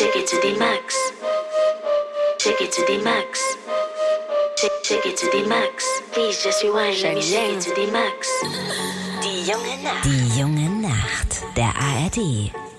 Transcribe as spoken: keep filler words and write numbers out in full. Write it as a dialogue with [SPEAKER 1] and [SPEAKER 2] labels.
[SPEAKER 1] Shake it to the max. Shake it to the max. Shake, shake it to the max. Please just rewind. Let me shake it to the max.
[SPEAKER 2] Die junge Nacht.
[SPEAKER 3] Die junge Nacht. Der A R D